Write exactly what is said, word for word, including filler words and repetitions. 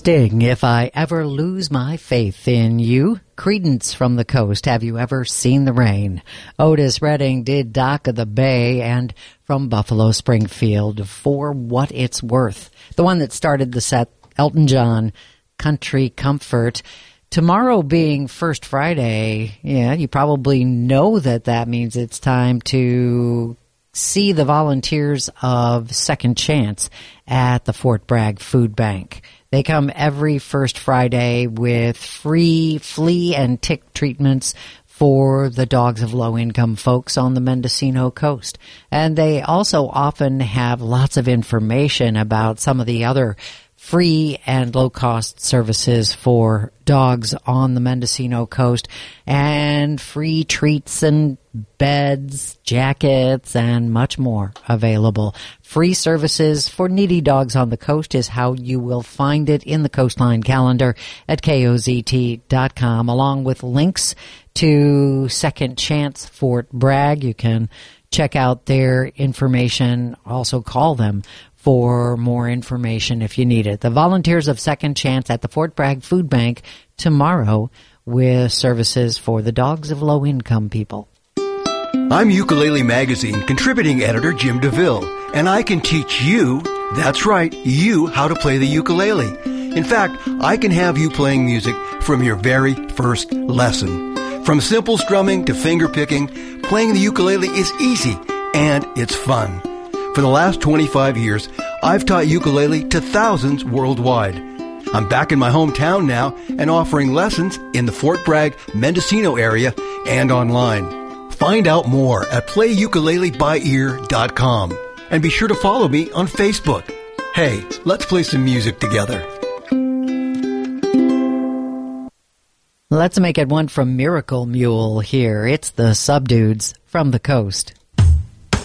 Sting, If I Ever Lose My Faith in You. Creedence from the Coast, Have You Ever Seen the Rain? Otis Redding did Dock of the Bay, and from Buffalo Springfield, For What It's Worth. The one that started the set, Elton John, Country Comfort. Tomorrow being First Friday, yeah, you probably know that that means it's time to see the volunteers of Second Chance at the Fort Bragg Food Bank. They come every first Friday with free flea and tick treatments for the dogs of low-income folks on the Mendocino coast. And they also often have lots of information about some of the other free and low-cost services for dogs on the Mendocino coast, and free treats and beds, jackets, and much more available. Free services for needy dogs on the coast is how you will find it in the Coastline calendar at K O Z T dot com, along with links to Second Chance Fort Bragg. You can check out their information, also call them for more information if you need it. The volunteers of Second Chance at the Fort Bragg Food Bank tomorrow with services for the dogs of low-income people. I'm Ukulele Magazine contributing editor Jim DeVille, and I can teach you, that's right, you, how to play the ukulele. In fact, I can have you playing music from your very first lesson. From simple strumming to finger picking, playing the ukulele is easy and it's fun. For the last twenty-five years, I've taught ukulele to thousands worldwide. I'm back in my hometown now and offering lessons in the Fort Bragg, Mendocino area and online. Find out more at play ukulele by ear dot com. And be sure to follow me on Facebook. Hey, let's play some music together. Let's make it one from Miracle Mule here. It's the Subdudes from the Coast.